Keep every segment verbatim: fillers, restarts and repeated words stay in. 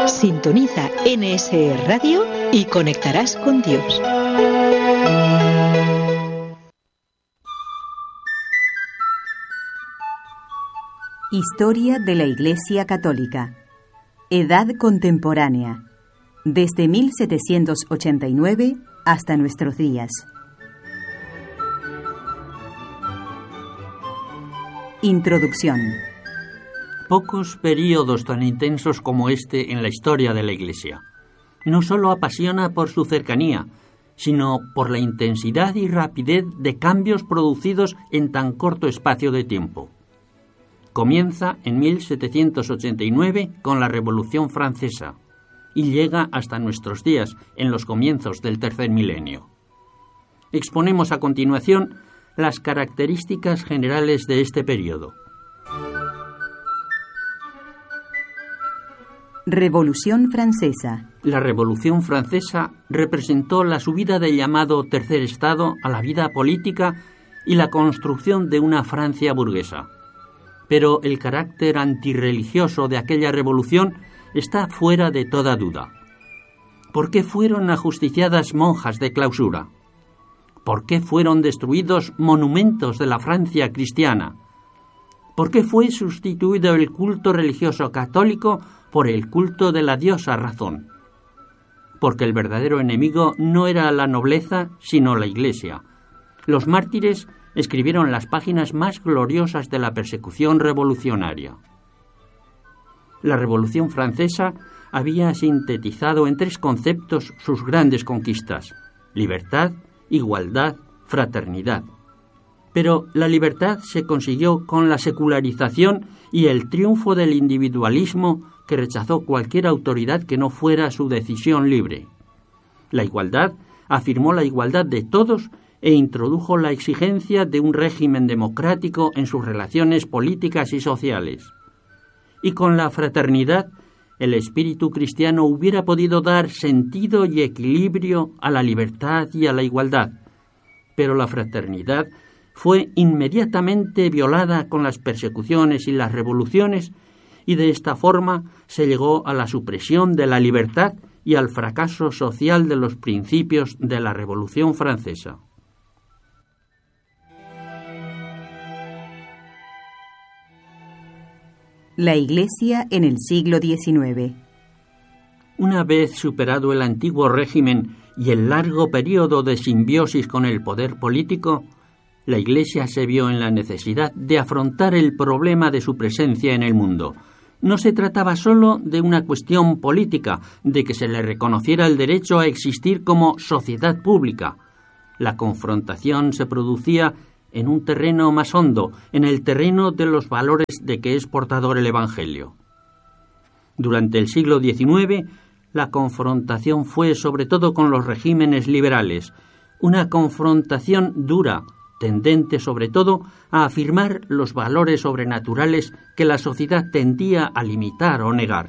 Sintoniza N S E Radio y conectarás con Dios. Historia de la Iglesia Católica. Edad contemporánea. Desde mil setecientos ochenta y nueve hasta nuestros días. Introducción. Pocos períodos tan intensos como este en la historia de la Iglesia. No solo apasiona por su cercanía, sino por la intensidad y rapidez de cambios producidos en tan corto espacio de tiempo. Comienza en mil setecientos ochenta y nueve con la Revolución Francesa y llega hasta nuestros días en los comienzos del tercer milenio. Exponemos a continuación las características generales de este periodo. Revolución Francesa. La Revolución Francesa representó la subida del llamado Tercer Estado a la vida política y la construcción de una Francia burguesa. Pero el carácter antirreligioso de aquella revolución está fuera de toda duda. ¿Por qué fueron ajusticiadas monjas de clausura? ¿Por qué fueron destruidos monumentos de la Francia cristiana? ¿Por qué fue sustituido el culto religioso católico por el culto de la diosa Razón? Porque el verdadero enemigo no era la nobleza, sino la Iglesia. Los mártires escribieron las páginas más gloriosas de la persecución revolucionaria. La Revolución Francesa había sintetizado en tres conceptos sus grandes conquistas: libertad, igualdad, fraternidad. Pero la libertad se consiguió con la secularización y el triunfo del individualismo que rechazó cualquier autoridad que no fuera su decisión libre. La igualdad afirmó la igualdad de todos e introdujo la exigencia de un régimen democrático en sus relaciones políticas y sociales. Y con la fraternidad, el espíritu cristiano hubiera podido dar sentido y equilibrio a la libertad y a la igualdad. Pero la fraternidad fue inmediatamente violada con las persecuciones y las revoluciones, y de esta forma se llegó a la supresión de la libertad y al fracaso social de los principios de la Revolución Francesa. La Iglesia en el siglo diecinueve. Una vez superado el antiguo régimen y el largo periodo de simbiosis con el poder político, la Iglesia se vio en la necesidad de afrontar el problema de su presencia en el mundo. No se trataba solo de una cuestión política, de que se le reconociera el derecho a existir como sociedad pública. La confrontación se producía en un terreno más hondo, en el terreno de los valores de que es portador el Evangelio. Durante el siglo diecinueve, la confrontación fue sobre todo con los regímenes liberales, una confrontación dura, tendente sobre todo a afirmar los valores sobrenaturales que la sociedad tendía a limitar o negar.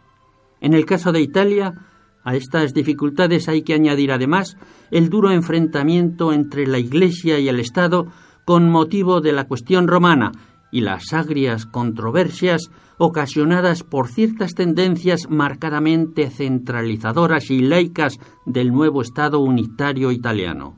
En el caso de Italia, a estas dificultades hay que añadir además el duro enfrentamiento entre la Iglesia y el Estado con motivo de la cuestión romana y las agrias controversias ocasionadas por ciertas tendencias marcadamente centralizadoras y laicas del nuevo Estado unitario italiano.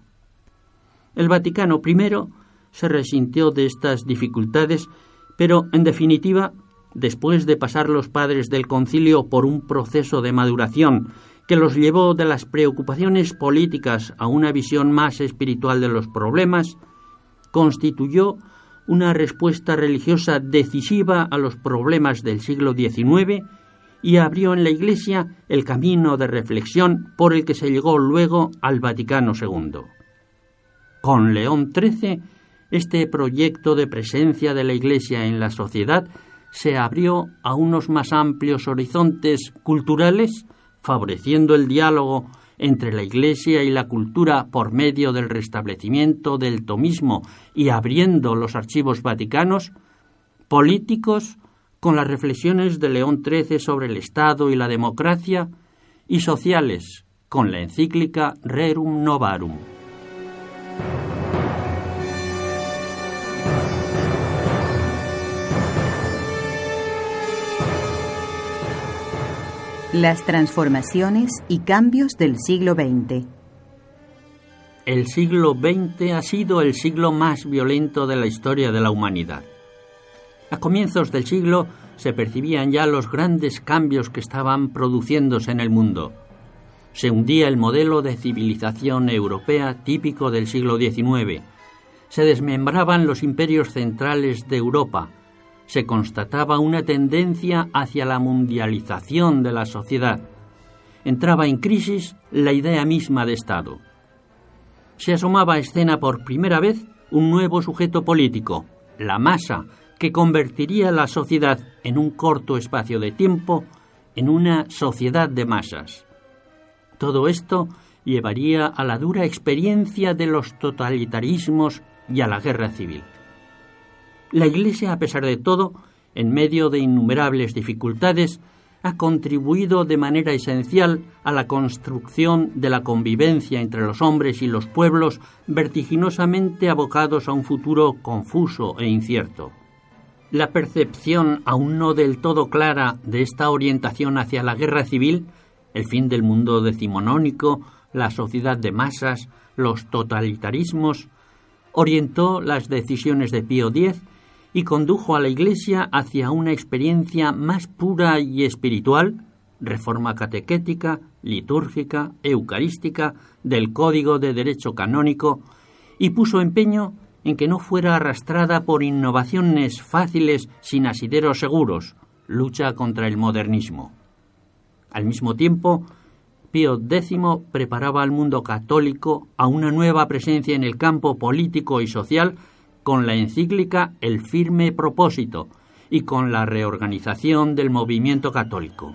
El Vaticano primero se resintió de estas dificultades, pero, en definitiva, después de pasar los padres del concilio por un proceso de maduración que los llevó de las preocupaciones políticas a una visión más espiritual de los problemas, constituyó una respuesta religiosa decisiva a los problemas del siglo diecinueve y abrió en la Iglesia el camino de reflexión por el que se llegó luego al Vaticano segundo. Con León trece, este proyecto de presencia de la Iglesia en la sociedad se abrió a unos más amplios horizontes culturales, favoreciendo el diálogo entre la Iglesia y la cultura por medio del restablecimiento del tomismo y abriendo los archivos vaticanos, políticos con las reflexiones de León trece sobre el Estado y la democracia, y sociales con la encíclica Rerum Novarum. Las transformaciones y cambios del siglo veinte. El siglo veinte ha sido el siglo más violento de la historia de la humanidad. A comienzos del siglo se percibían ya los grandes cambios que estaban produciéndose en el mundo. Se hundía el modelo de civilización europea típico del siglo diecinueve. Se desmembraban los imperios centrales de Europa. Se constataba una tendencia hacia la mundialización de la sociedad. Entraba en crisis la idea misma de Estado. Se asomaba a escena por primera vez un nuevo sujeto político, la masa, que convertiría la sociedad en un corto espacio de tiempo en una sociedad de masas. Todo esto llevaría a la dura experiencia de los totalitarismos y a la guerra civil. La Iglesia, a pesar de todo, en medio de innumerables dificultades, ha contribuido de manera esencial a la construcción de la convivencia entre los hombres y los pueblos vertiginosamente abocados a un futuro confuso e incierto. La percepción aún no del todo clara de esta orientación hacia la guerra civil, el fin del mundo decimonónico, la sociedad de masas, los totalitarismos, orientó las decisiones de Pío X y condujo a la Iglesia hacia una experiencia más pura y espiritual, reforma catequética, litúrgica, eucarística, del Código de Derecho Canónico, y puso empeño en que no fuera arrastrada por innovaciones fáciles sin asideros seguros, lucha contra el modernismo. Al mismo tiempo, Pío X preparaba al mundo católico a una nueva presencia en el campo político y social con la encíclica El firme propósito y con la reorganización del movimiento católico.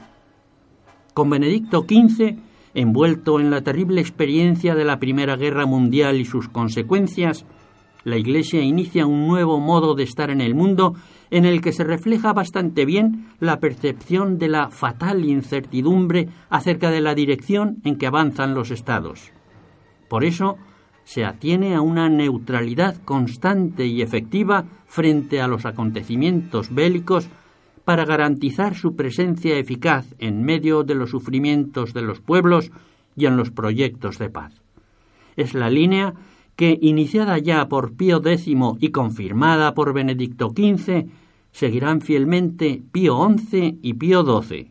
Con Benedicto quince, envuelto en la terrible experiencia de la Primera Guerra Mundial y sus consecuencias, la Iglesia inicia un nuevo modo de estar en el mundo en el que se refleja bastante bien la percepción de la fatal incertidumbre acerca de la dirección en que avanzan los estados. Por eso, se atiene a una neutralidad constante y efectiva frente a los acontecimientos bélicos para garantizar su presencia eficaz en medio de los sufrimientos de los pueblos y en los proyectos de paz. Es la línea que, iniciada ya por Pío X y confirmada por Benedicto quince, seguirán fielmente Pío once y Pío doce.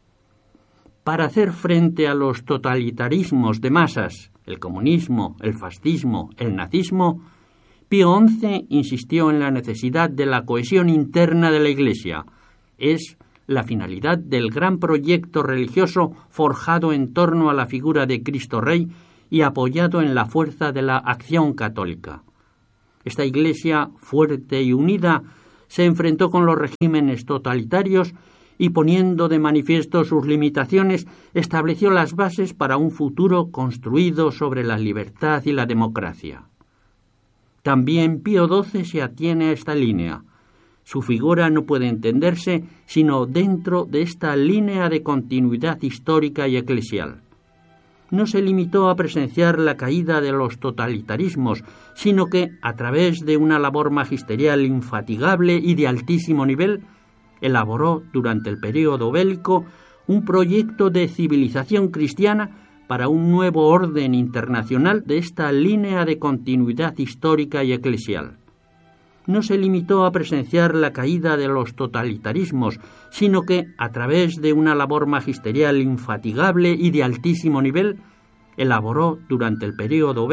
Para hacer frente a los totalitarismos de masas, el comunismo, el fascismo, el nazismo, Pío once insistió en la necesidad de la cohesión interna de la Iglesia. Es la finalidad del gran proyecto religioso forjado en torno a la figura de Cristo Rey y apoyado en la fuerza de la acción católica. Esta Iglesia, fuerte y unida, se enfrentó con los regímenes totalitarios y, poniendo de manifiesto sus limitaciones, estableció las bases para un futuro construido sobre la libertad y la democracia. También Pío doce se atiene a esta línea. Su figura no puede entenderse sino dentro de esta línea de continuidad histórica y eclesial. No se limitó a presenciar la caída de los totalitarismos, sino que, a través de una labor magisterial infatigable y de altísimo nivel, elaboró durante el período bélico un proyecto de civilización cristiana para un nuevo orden internacional de esta línea de continuidad histórica y eclesial. No se limitó a presenciar la caída de los totalitarismos, sino que, a través de una labor magisterial infatigable y de altísimo nivel, elaboró durante el período